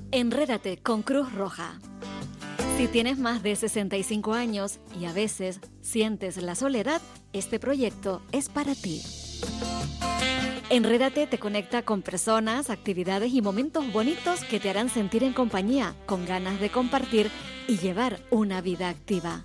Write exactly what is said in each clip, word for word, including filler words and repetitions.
Enrédate con Cruz Roja. Si tienes más de sesenta y cinco años y a veces sientes la soledad, este proyecto es para ti. Enrédate te conecta con personas, actividades y momentos bonitos que te harán sentir en compañía, con ganas de compartir y llevar una vida activa.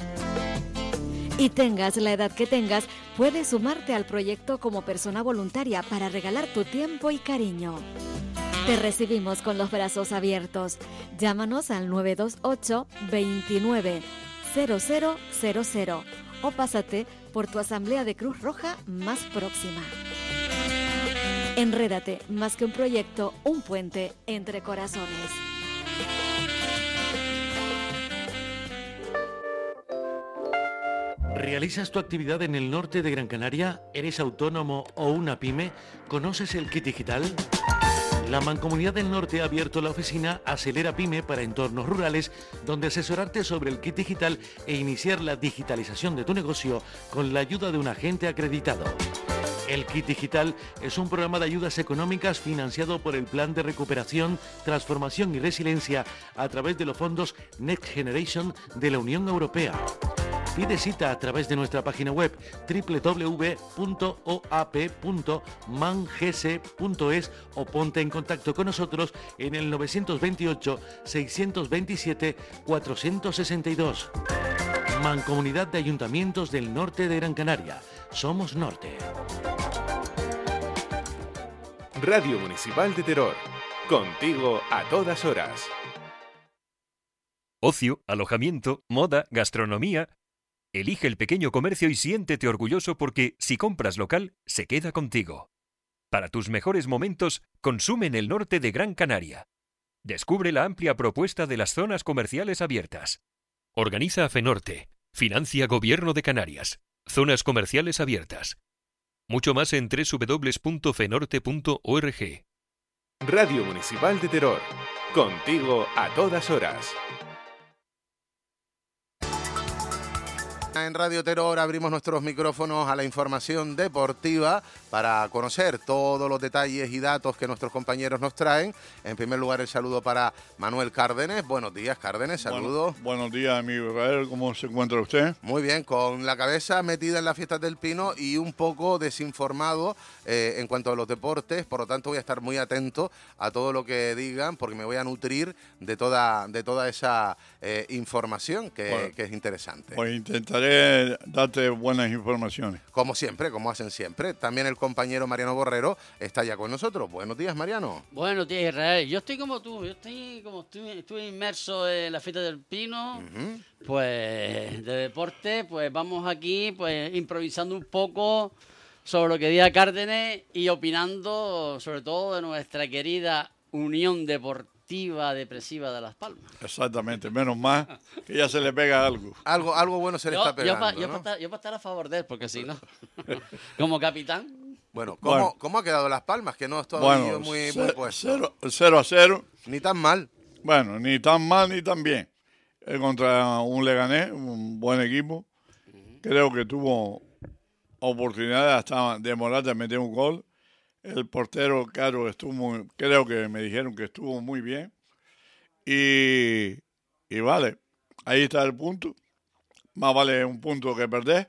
Y tengas la edad que tengas, puedes sumarte al proyecto como persona voluntaria para regalar tu tiempo y cariño. Te recibimos con los brazos abiertos. Llámanos al nueve dos ocho, veintinueve, cero cero cero cero o pásate por tu asamblea de Cruz Roja más próxima. Enrédate, más que un proyecto, un puente entre corazones. ¿Realizas tu actividad en el norte de Gran Canaria? ¿Eres autónomo o una pyme? ¿Conoces el kit digital? La Mancomunidad del Norte ha abierto la oficina Acelera Pyme para entornos rurales, donde asesorarte sobre el kit digital e iniciar la digitalización de tu negocio con la ayuda de un agente acreditado. El Kit Digital es un programa de ayudas económicas financiado por el Plan de Recuperación, Transformación y Resiliencia a través de los fondos Next Generation de la Unión Europea. Pide cita a través de nuestra página web doble u doble u doble u punto o a p punto mangs punto es o ponte en contacto con nosotros en el nueve dos ocho, seis dos siete, cuatro seis dos. Mancomunidad de Ayuntamientos del Norte de Gran Canaria. Somos Norte. Radio Municipal de Teror. Contigo a todas horas. Ocio, alojamiento, moda, gastronomía. Elige el pequeño comercio y siéntete orgulloso porque si compras local, se queda contigo. Para tus mejores momentos, consume en el norte de Gran Canaria. Descubre la amplia propuesta de las zonas comerciales abiertas. Organiza FENORTE. Financia Gobierno de Canarias. Zonas comerciales abiertas. Mucho más en doble u doble u doble u punto fenorte punto org. Radio Municipal de Teror. Contigo a todas horas. En Radio Terror abrimos nuestros micrófonos a la información deportiva para conocer todos los detalles y datos que nuestros compañeros nos traen. En primer lugar, el saludo para Manuel Cárdenes. Buenos días, Cárdenes, saludos. Bueno, buenos días, amigo Israel. ¿Cómo se encuentra usted? Muy bien, con la cabeza metida en las fiestas del Pino y un poco desinformado eh, en cuanto a los deportes. Por lo tanto, voy a estar muy atento a todo lo que digan porque me voy a nutrir de toda, de toda esa eh, información que, bueno, que es interesante. Pues intentaré darte buenas informaciones. Como siempre, como hacen siempre. También el compañero Mariano Borrero está ya con nosotros. Buenos días, Mariano. Buenos días, Israel. Yo estoy como tú, yo estoy como tú, estuve inmerso en la fiesta del Pino, uh-huh. Pues de deporte, pues vamos aquí pues improvisando un poco sobre lo que diga Cárdenes y opinando sobre todo de nuestra querida Unión Deportiva Depresiva de Las Palmas. Exactamente, menos mal que ya se le pega algo. Algo, algo bueno se le yo, está pegando, Yo para ¿no? yo pa estar, pa estar a favor de él, porque si no, como capitán. Bueno, ¿cómo, bueno. ¿cómo ha quedado Las Palmas? Que no estoy bueno, muy, muy puesto. Cero, cero a cero. Ni tan mal. Bueno, ni tan mal ni tan bien. Eh, contra un Leganés, un buen equipo. Uh-huh. Creo que tuvo oportunidades hasta de Morata de meter un gol. El portero, claro, estuvo muy, creo que me dijeron que estuvo muy bien. Y, y vale, ahí está el punto. Más vale un punto que perder.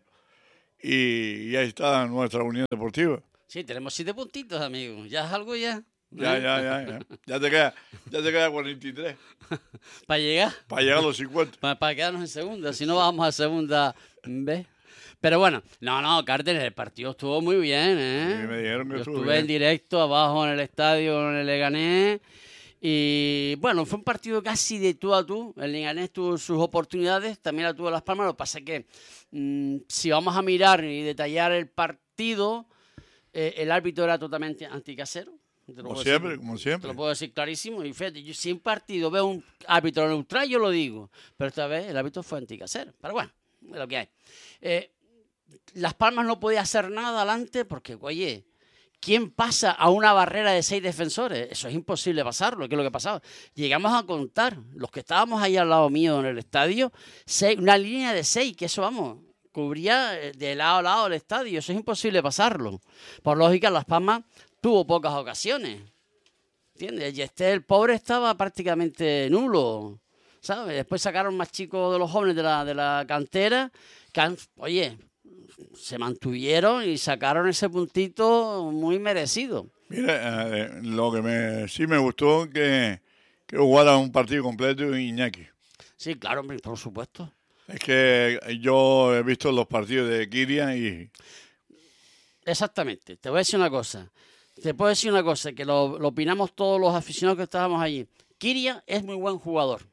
Y, y ahí está nuestra Unión Deportiva. Sí, tenemos siete puntitos, amigo. ¿Ya es algo ya? Ya, ya, ya. Ya, ya te queda, ya te queda cuarenta y tres. ¿Para llegar? Para llegar a los cincuenta. Para, para quedarnos en segunda. Si no, vamos a segunda B. Pero bueno, no, no, Cárdenes, el partido estuvo muy bien, ¿eh? Sí, me dijeron que Yo estuvo estuve bien. en directo abajo en el estadio, en el Leganés. Y bueno, fue un partido casi de tú a tú. El Leganés tuvo sus oportunidades, también la tuvo Las Palmas. Lo que pasa es que mmm, si vamos a mirar y detallar el partido, eh, el árbitro era totalmente anticasero. Como siempre, decir, como siempre. Te lo puedo decir clarísimo. Y fíjate, yo, si un partido veo un árbitro neutral, yo lo digo. Pero esta vez el árbitro fue anticasero. Pero bueno, es lo que hay. Eh, Las Palmas no podía hacer nada adelante porque, oye, ¿quién pasa a una barrera de seis defensores? Eso es imposible pasarlo, que es lo que pasaba. Llegamos a contar, los que estábamos ahí al lado mío en el estadio, seis, una línea de seis, que eso, vamos, cubría de lado a lado el estadio. Eso es imposible pasarlo. Por lógica, Las Palmas tuvo pocas ocasiones. ¿entiendes? El Yesté, el pobre, estaba prácticamente nulo, ¿sabes? Después sacaron más chicos de los jóvenes de la, de la cantera, que han, oye, se mantuvieron y sacaron ese puntito muy merecido. Mira, eh, lo que me, sí me gustó que, que jugara un partido completo Iñaki. Sí, claro, hombre, por supuesto. Es que yo he visto los partidos de Kirian y... Exactamente. Te voy a decir una cosa. Te puedo decir una cosa, que lo, lo opinamos todos los aficionados que estábamos allí. Kirian es muy buen jugador.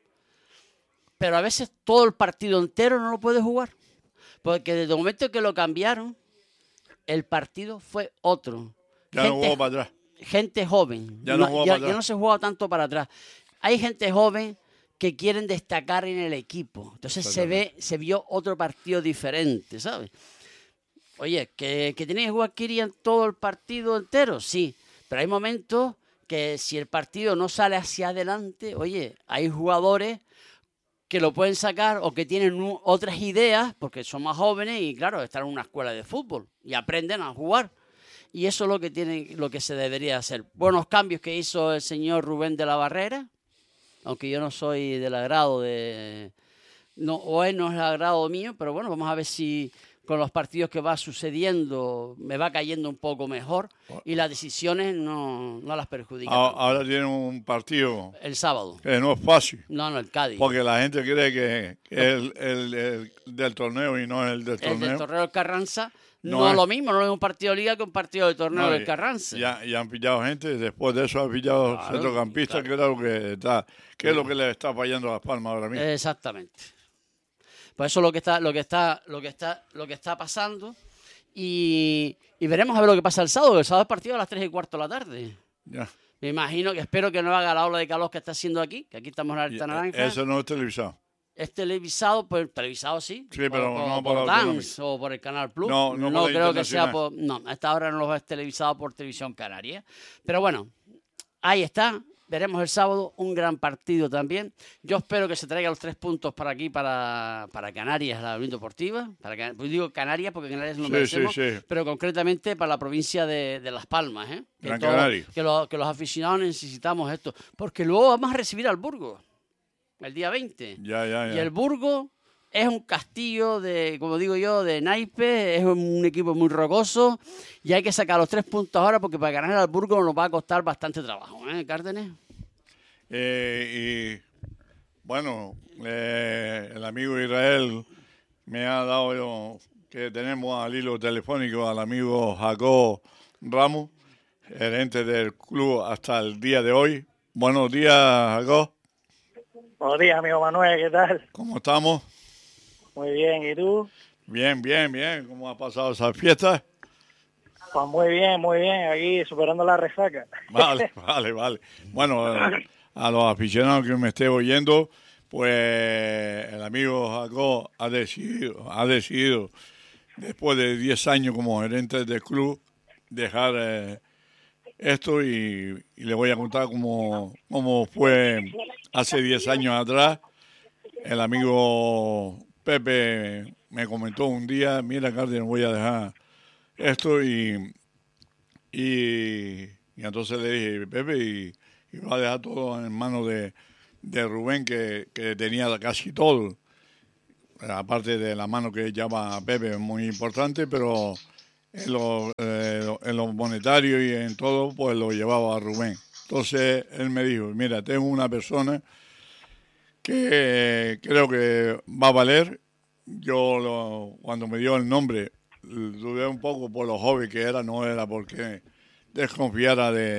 Pero a veces todo el partido entero no lo puede jugar. Porque desde el momento que lo cambiaron, el partido fue otro. Ya gente, no jugó para atrás. Gente joven. Ya no, jugó ya, para atrás. ya no se juega tanto para atrás. Hay gente joven que quieren destacar en el equipo. Entonces se ve, se vio otro partido diferente, ¿sabes? Oye, ¿que, que tenía que jugar Kirian todo el partido entero? Sí, pero hay momentos que si el partido no sale hacia adelante, oye, hay jugadores que lo pueden sacar o que tienen u- otras ideas porque son más jóvenes y, claro, están en una escuela de fútbol y aprenden a jugar. Y eso es lo que, tiene, lo que se debería hacer. Buenos cambios que hizo el señor Rubén de la Barrera, aunque yo no soy del agrado de... No, o él no es el agrado mío, pero bueno, vamos a ver si con los partidos que va sucediendo me va cayendo un poco mejor y las decisiones no, no las perjudican. Ahora, ahora tienen un partido El sábado. que no es fácil, No, no, el Cádiz. porque la gente cree que, que es el, el- el del torneo y no es el del El torneo. del torneo del Carranza no, No es es. lo mismo, no es un partido de liga que un partido de torneo No, del y- Carranza. Ya, y han pillado gente, después de eso han pillado Claro, centrocampistas, claro. que era lo que está, que es lo que le está fallando a Las Palmas ahora mismo. Exactamente. Pues eso es lo que está, lo que está, lo que está, lo que está pasando. Y, y veremos a ver lo que pasa el sábado. El sábado es partido a las tres y cuarto de la tarde. Ya. Me imagino que espero que no haga la ola de calor que está haciendo aquí, que aquí estamos en la Y, Alta eh, Naranja. Eso no es televisado. Es televisado, pues televisado sí. Sí, pero no por por la Dance o por el Canal Plus. No, no por la creo que sea internacional. por. No, a esta hora no lo es televisado por Televisión Canaria. Pero bueno, ahí está. Veremos el sábado un gran partido también. Yo espero que se traigan los tres puntos para aquí, para, para Canarias, la Unión Deportiva. Para, Can- pues digo Canarias porque Canarias no Sí, merecemos, sí, sí. pero concretamente para la provincia de, de Las Palmas. ¿eh? Que, Gran todo- Canaria. que, lo- que los aficionados necesitamos esto. Porque luego vamos a recibir al Burgos el día veinte. Ya, ya, ya. Y el Burgos es un castillo de, como digo yo, de naipe, es un equipo muy rocoso y hay que sacar los tres puntos ahora porque para ganar al Burgos nos va a costar bastante trabajo, ¿eh, Cárdenas? Eh, y bueno, eh, el amigo Israel me ha dado yo, que tenemos al hilo telefónico al amigo Jacob Ramos, gerente del club hasta el día de hoy. Buenos días, Jacob. Buenos días, amigo Manuel, ¿qué tal? ¿Cómo estamos? Muy bien, ¿y tú? Bien, bien, bien. ¿Cómo ha pasado esa fiesta? Pues muy bien, muy bien, aquí superando la resaca. Vale, vale, vale. Bueno, eh, a los aficionados que me estén oyendo, pues el amigo Jacob ha decidido, ha decidido, después de diez años como gerente del club, dejar eh, esto y, y le voy a contar cómo, cómo fue hace diez años atrás. El amigo Pepe me comentó un día, mira, Cárdenas, voy a dejar esto y, y, y entonces le dije, Pepe, y, y va a dejar todo en manos de, de Rubén, que, que tenía casi todo. Aparte de la mano que llama Pepe, es muy importante, pero en lo, eh, en lo monetario y en todo, pues lo llevaba a Rubén. Entonces él me dijo, mira, tengo una persona que creo que va a valer. Yo lo, cuando me dio el nombre, dudé un poco por lo joven que era, no era porque desconfiara de